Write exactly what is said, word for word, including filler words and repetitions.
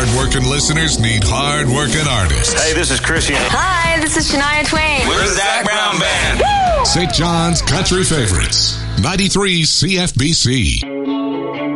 Hard-working listeners need hard-working artists. Hey, this is Christian. Hi, this is Shania Twain. We're the Zac Brown Band. Saint John's Country Favorites. ninety-three C F B C.